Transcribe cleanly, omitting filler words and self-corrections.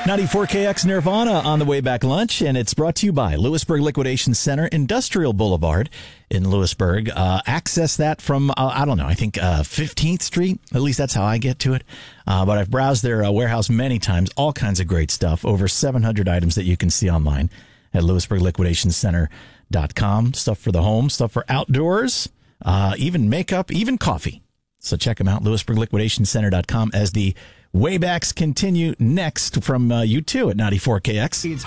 94KX Nirvana on the way back lunch, and it's brought to you by Lewisburg Liquidation Center, Industrial Boulevard in Lewisburg. Access that from, I think 15th Street. At least that's how I get to it. But I've browsed their warehouse many times. All kinds of great stuff. Over 700 items that you can see online at LewisburgLiquidationCenter.com. Stuff for the home, stuff for outdoors, even makeup, even coffee. So check them out, LewisburgLiquidationCenter.com, as the Waybacks continue next from U2 at 94KX.